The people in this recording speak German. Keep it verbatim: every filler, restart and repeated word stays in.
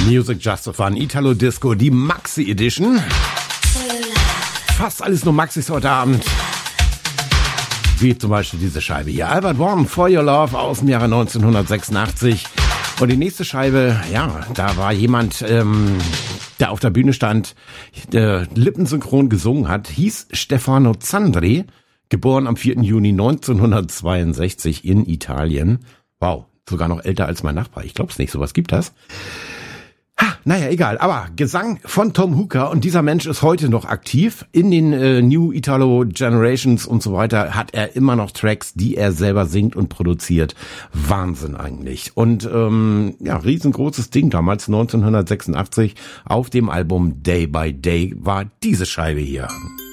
Music Just for Fun, Italo Disco, die Maxi Edition. Fast alles nur Maxis heute Abend. Wie zum Beispiel diese Scheibe hier. Albert Worm, For Your Love aus dem Jahre neunzehnhundertsechsundachtzig. Und die nächste Scheibe, ja, da war jemand, ähm, der auf der Bühne stand, der lippensynchron gesungen hat, hieß Stefano Zandri, geboren am vierten Juni neunzehnhundertzweiundsechzig in Italien. Wow, sogar noch älter als mein Nachbar. Ich glaub's nicht, sowas gibt das. Ha, naja, egal. Aber Gesang von Tom Hooker, und dieser Mensch ist heute noch aktiv. In den äh, New Italo Generations und so weiter hat er immer noch Tracks, die er selber singt und produziert. Wahnsinn eigentlich. Und ähm, ja, riesengroßes Ding damals, neunzehnhundertsechsundachtzig, auf dem Album Day by Day war diese Scheibe hier.